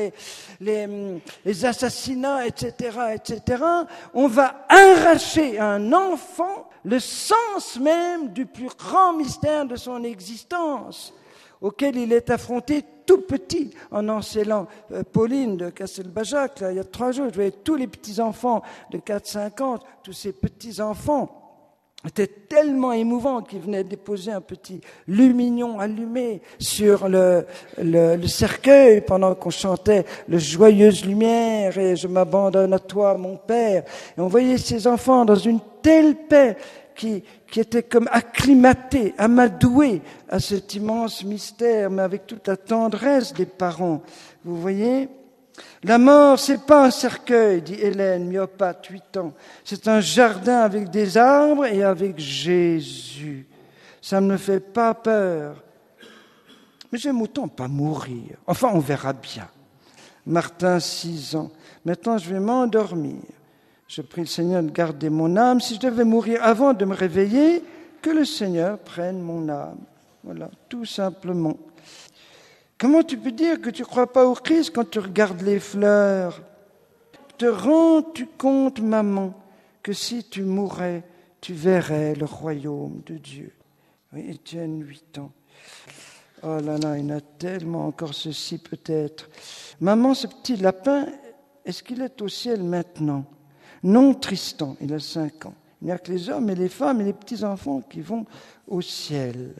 Speaker 1: les assassinats, etc., etc., on va arracher à un enfant le sens même du plus grand mystère de son existence, auquel il est affronté tout petit en encellant Pauline de Castelbajac. Là, il y a 3 jours, je voyais tous les petits-enfants de 4-5 ans, tous ces petits-enfants. C'était tellement émouvant qu'il venait déposer un petit lumignon allumé sur le cercueil pendant qu'on chantait le Joyeuse Lumière et je m'abandonne à toi, mon Père. Et on voyait ces enfants dans une telle paix qui étaient comme acclimatés, amadoués à cet immense mystère, mais avec toute la tendresse des parents. Vous voyez ? La mort, c'est pas un cercueil, dit Hélène, myopathe, 8 ans. C'est un jardin avec des arbres et avec Jésus. Ça ne me fait pas peur. Mais j'aime autant pas mourir. Enfin, on verra bien. Martin, 6 ans. Maintenant, je vais m'endormir. Je prie le Seigneur de garder mon âme. Si je devais mourir avant de me réveiller, que le Seigneur prenne mon âme. Voilà, tout simplement. Comment tu peux dire que tu ne crois pas au Christ quand tu regardes les fleurs? Te rends-tu compte, maman, que si tu mourais, tu verrais le royaume de Dieu? Oui, Étienne, 8 ans. Oh là là, il y en a tellement encore ceci peut-être. Maman, ce petit lapin, est-ce qu'il est au ciel maintenant? Non, Tristan, il a 5 ans. Il n'y a que les hommes et les femmes et les petits-enfants qui vont au ciel.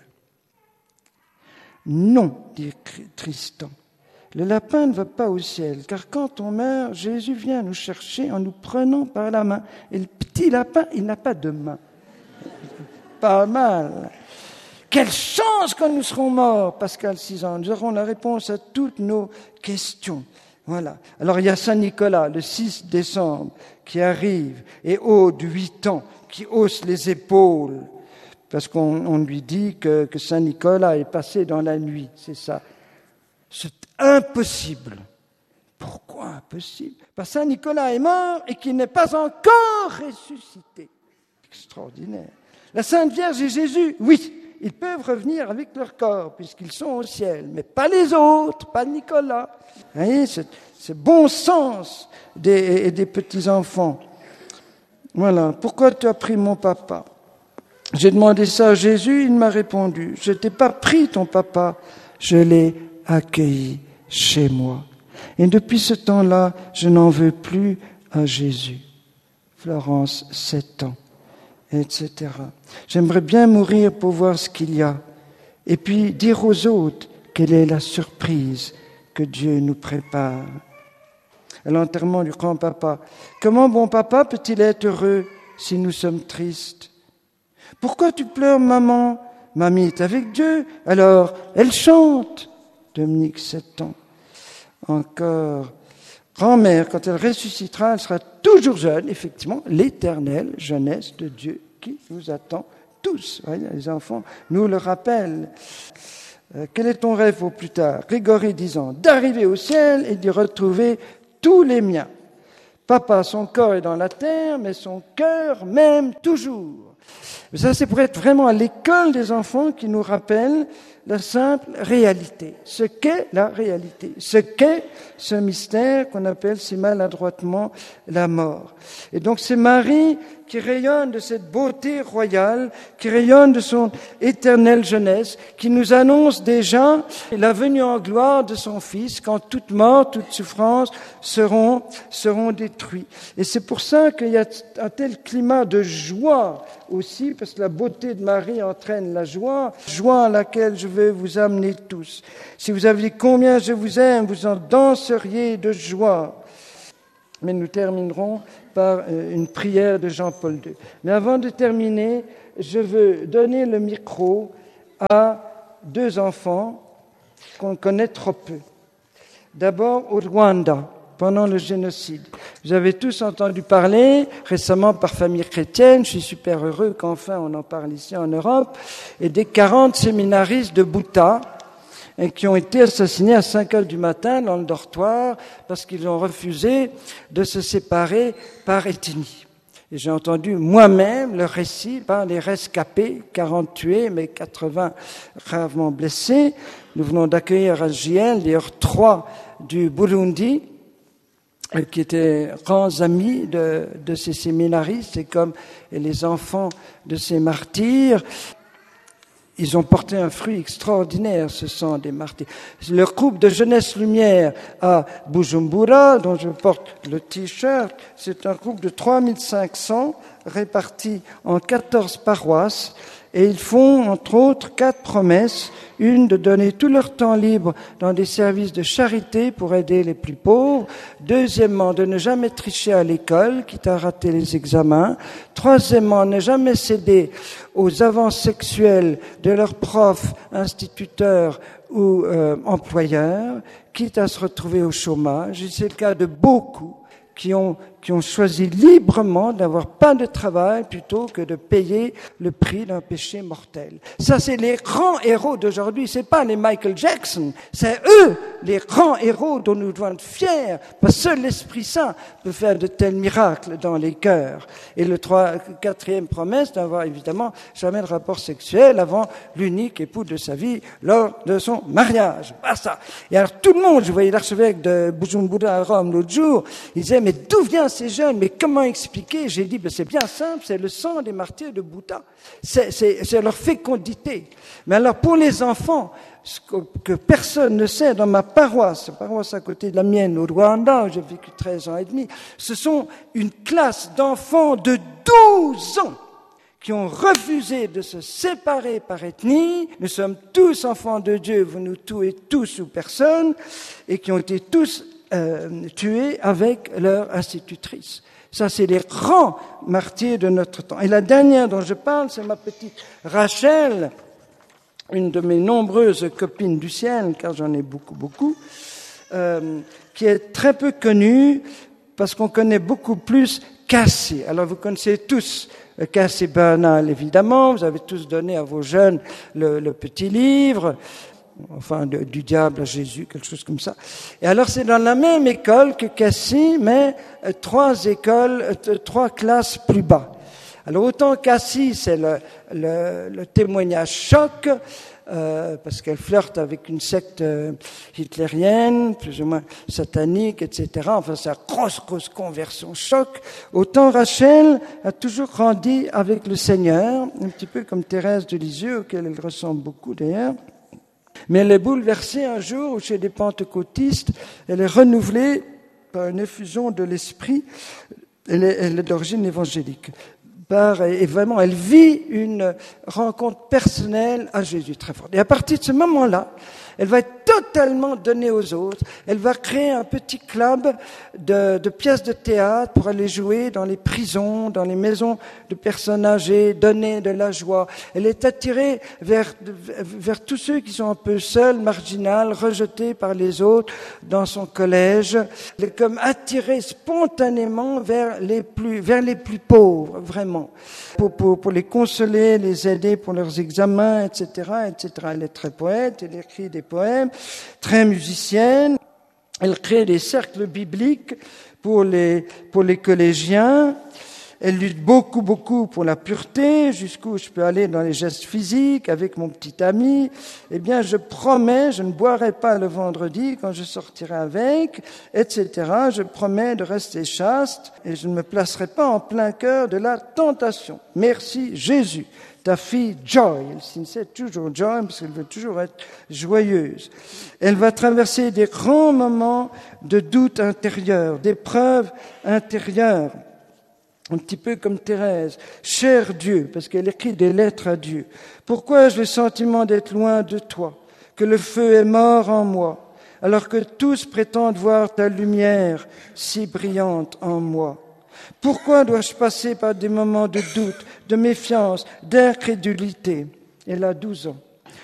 Speaker 1: Non, dit Tristan, le lapin ne va pas au ciel, car quand on meurt, Jésus vient nous chercher en nous prenant par la main. Et le petit lapin, il n'a pas de main. Pas mal. Quelle chance quand nous serons morts, Pascal, 6 ans. Nous aurons la réponse à toutes nos questions. Voilà. Alors il y a Saint Nicolas, le 6 décembre, qui arrive, et Aude, 8 ans, qui hausse les épaules. Parce qu'on lui dit que Saint Nicolas est passé dans la nuit, c'est ça. C'est impossible. Pourquoi impossible? Parce que Saint Nicolas est mort et qu'il n'est pas encore ressuscité. Extraordinaire. La Sainte Vierge et Jésus, oui, ils peuvent revenir avec leur corps puisqu'ils sont au ciel, mais pas les autres, pas Nicolas. Vous voyez, c'est bon sens des petits-enfants. Voilà, pourquoi tu as pris mon papa? J'ai demandé ça à Jésus, il m'a répondu, je t'ai pas pris ton papa, je l'ai accueilli chez moi. Et depuis ce temps-là, je n'en veux plus à Jésus. Florence, 7 ans, etc. J'aimerais bien mourir pour voir ce qu'il y a. Et puis dire aux autres quelle est la surprise que Dieu nous prépare. À l'enterrement du grand-papa. Comment bon papa peut-il être heureux si nous sommes tristes? Pourquoi tu pleures, maman? Mamie est avec Dieu, alors elle chante. Dominique, 7 ans. Encore. Grand-mère, quand elle ressuscitera, elle sera toujours jeune, effectivement, l'éternelle jeunesse de Dieu qui nous attend tous. Voyez, les enfants nous le rappellent. Quel est ton rêve au plus tard? Grégory, 10 ans. D'arriver au ciel et d'y retrouver tous les miens. Papa, son corps est dans la terre, mais son cœur m'aime toujours. Mais ça, c'est pour être vraiment à l'école des enfants qui nous rappellent la simple réalité. Ce qu'est la réalité. Ce qu'est ce mystère qu'on appelle si maladroitement la mort. Et donc c'est Marie qui rayonne de cette beauté royale, qui rayonne de son éternelle jeunesse, qui nous annonce déjà la venue en gloire de son Fils, quand toute mort, toute souffrance seront détruits. Et c'est pour ça qu'il y a un tel climat de joie aussi, parce que la beauté de Marie entraîne la joie à laquelle je vais vous amener tous. Si vous aviez combien je vous aime, vous en danseriez de joie. Mais nous terminerons par une prière de Jean-Paul II. Mais avant de terminer, je veux donner le micro à 2 enfants qu'on connaît trop peu. D'abord au Rwanda, pendant le génocide. Vous avez tous entendu parler récemment par Famille Chrétienne, je suis super heureux qu'enfin on en parle ici en Europe, et des 40 séminaristes de Bhouta, qui ont été assassinés à 5 heures du matin dans le dortoir parce qu'ils ont refusé de se séparer par ethnie. Et j'ai entendu moi-même le récit par les rescapés, 40 tués, mais 80 gravement blessés. Nous venons d'accueillir à JL, d'ailleurs 3 du Burundi, qui étaient grands amis de ces séminaristes, et comme les enfants de ces martyrs. Ils ont porté un fruit extraordinaire, ce sont des martyrs. Le groupe de Jeunesse Lumière à Bujumbura, dont je porte le t-shirt, c'est un groupe de 3500 répartis en 14 paroisses. Et ils font, entre autres, 4 promesses. Une, de donner tout leur temps libre dans des services de charité pour aider les plus pauvres. Deuxièmement, de ne jamais tricher à l'école, quitte à rater les examens. Troisièmement, ne jamais céder aux avances sexuelles de leurs profs, instituteurs ou employeurs, quitte à se retrouver au chômage. Et c'est le cas de beaucoup qui ont choisi librement d'avoir pas de travail plutôt que de payer le prix d'un péché mortel. Ça, c'est les grands héros d'aujourd'hui. C'est pas les Michael Jackson. C'est eux, les grands héros dont nous devons être fiers. Parce que seul l'Esprit Saint peut faire de tels miracles dans les cœurs. Et le 4e promesse, d'avoir évidemment jamais de rapport sexuel avant l'unique époux de sa vie lors de son mariage. Basta. Et alors tout le monde, je voyais l'archevêque de Bujumbura à Rome l'autre jour, il disait, mais d'où vient ces jeunes? Mais comment expliquer? J'ai dit, c'est bien simple, c'est le sang des martyrs de Bhouta. C'est leur fécondité. Mais alors pour les enfants, ce que personne ne sait dans ma paroisse, à côté de la mienne au Rwanda, où j'ai vécu 13 ans et demi, ce sont une classe d'enfants de 12 ans qui ont refusé de se séparer par ethnie. Nous sommes tous enfants de Dieu, vous nous tuez tous ou personne, et qui ont été tous tués avec leur institutrice. Ça, c'est les grands martyrs de notre temps. Et la dernière dont je parle, c'est ma petite Rachel, une de mes nombreuses copines du ciel, car j'en ai beaucoup, qui est très peu connue, parce qu'on connaît beaucoup plus Cassie. Alors, vous connaissez tous Cassie Bernal, évidemment. Vous avez tous donné à vos jeunes le petit livre. Enfin, du diable à Jésus, quelque chose comme ça. Et alors, c'est dans la même école que Cassie, mais 3 classes plus bas. Alors autant Cassie, c'est le témoignage choc, parce qu'elle flirte avec une secte hitlérienne, plus ou moins satanique, etc. Enfin, c'est une grosse conversion choc. Autant Rachel a toujours grandi avec le Seigneur, un petit peu comme Thérèse de Lisieux, auquel elle ressemble beaucoup d'ailleurs. Mais elle est bouleversée un jour où chez des pentecôtistes, elle est renouvelée par une effusion de l'esprit. Elle est d'origine évangélique. Et vraiment, elle vit une rencontre personnelle à Jésus très forte. Et à partir de ce moment-là, elle va être totalement donnée aux autres. Elle va créer un petit club de pièces de théâtre pour aller jouer dans les prisons, dans les maisons de personnes âgées, donner de la joie. Elle est attirée vers tous ceux qui sont un peu seuls, marginaux, rejetés par les autres dans son collège. Elle est comme attirée spontanément vers les plus pauvres, vraiment, pour les consoler, les aider pour leurs examens, etc., etc. Elle est très poète, elle écrit des poèmes, très musicienne. Elle crée des cercles bibliques pour les collégiens. Elle lutte beaucoup pour la pureté, jusqu'où je peux aller dans les gestes physiques avec mon petit ami. Eh bien, je promets, je ne boirai pas le vendredi quand je sortirai avec, etc. Je promets de rester chaste et je ne me placerai pas en plein cœur de la tentation. Merci Jésus. Ta fille Joy, elle s'initie toujours Joy parce qu'elle veut toujours être joyeuse. Elle va traverser des grands moments de doute intérieur, d'épreuves intérieures. Un petit peu comme Thérèse. Cher Dieu, parce qu'elle écrit des lettres à Dieu. Pourquoi ai-je le sentiment d'être loin de toi, que le feu est mort en moi, alors que tous prétendent voir ta lumière si brillante en moi? Pourquoi dois-je passer par des moments de doute, de méfiance, d'incrédulité? Elle a 12 ans.